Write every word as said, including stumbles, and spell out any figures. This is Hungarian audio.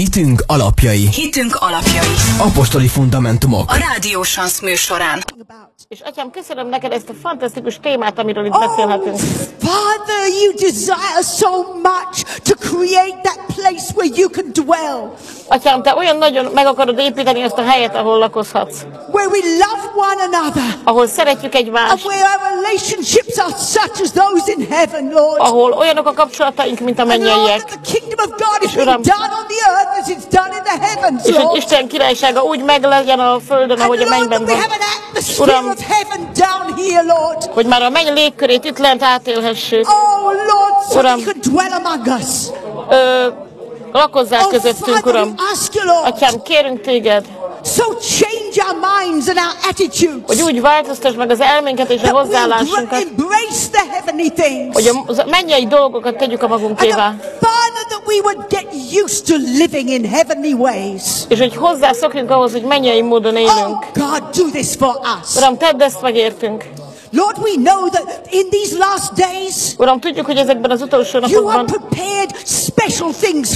Hitünk alapjai. Hitünk alapjai. Apostoli fundamentumok. A Rádió Sansz műsorán. És atyám, köszönöm neked ezt a fantasztikus témát, amiről itt beszélhetünk. Oh, Father, you desire so much to create that place where you can dwell. Atyám, te olyan nagyon meg akarod építeni ezt a helyet, ahol lakozhatsz. Where we love one another. Ahol szeretjük And egymást. where our relationships are such as those in heaven, Lord. Ahol olyanok a kapcsolataink, mint a And Lord, mennyiek. that the kingdom of God is Uram. being done on the earth as it's done in the heavens, És hogy Lord. Isten királysága úgy meglegyen a földön, And ahogy a Lord, mennyben that we van. have an atmosphere Uram. of heaven down here, Lord. Hogy már a menny légkörét itt lent átélhessük. Oh, Lord, so Uram. you can dwell among us. Ö, lakozzál Oh, közöttünk, Father, Uram. we ask you, Lord. Atyám, kérünk téged, So change our minds and our attitudes. hogy úgy változtasd meg az elménket és a That we hozzáállásunkat, embrace the heavenly things. hogy a mennyei dolgokat tegyük a And magunkévá. that, Father, that we would get used to living in heavenly ways. És hogy hozzászokjunk ahhoz, hogy mennyei módon Oh, élünk. God, do this for us. Uram, tedd ezt meg értünk. Lord, we know that in these last days, Uram, tudjuk, hogy ezekben az utolsó you have napokban prepared special things